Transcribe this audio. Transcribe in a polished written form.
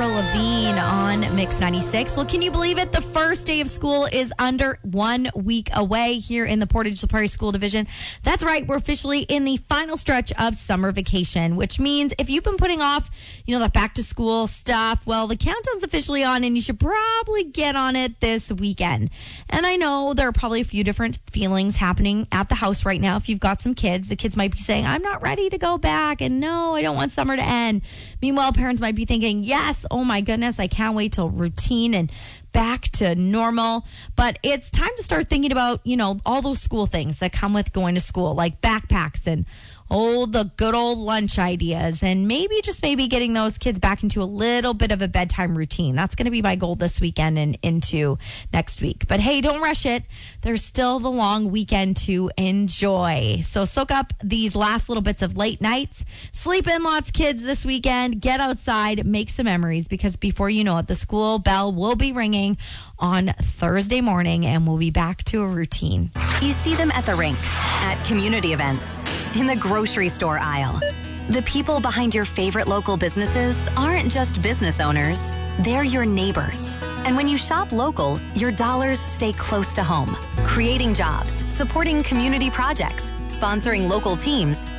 Avril Lavigne on Mix 96. Well, can you believe it? The first day of school is under 1 week away here in the Portage La Prairie School Division. That's right. We're officially in the final stretch of summer vacation, which means if you've been putting off, the back to school stuff, well, the countdown's officially on and you should probably get on it this weekend. And I know there are probably a few different feelings happening at the house right now. If you've got some kids, the kids might be saying, I'm not ready to go back, and no, I don't want summer to end. Meanwhile, parents might be thinking, yes, oh my goodness, I can't wait till routine and back to normal. But it's time to start thinking about, all those school things that come with going to school, like backpacks and the good old lunch ideas, and maybe getting those kids back into a little bit of a bedtime routine. That's going to be my goal this weekend and into next week. But hey, don't rush it. There's still the long weekend to enjoy. So soak up these last little bits of late nights. Sleep in lots, kids, this weekend. Get outside, make some memories, because before you know it, the school bell will be ringing on Thursday morning and we'll be back to a routine. You see them at the rink, at community events, in the grocery store aisle. The people behind your favorite local businesses aren't just business owners, they're your neighbors. And when you shop local, your dollars stay close to home, creating jobs, supporting community projects, sponsoring local teams,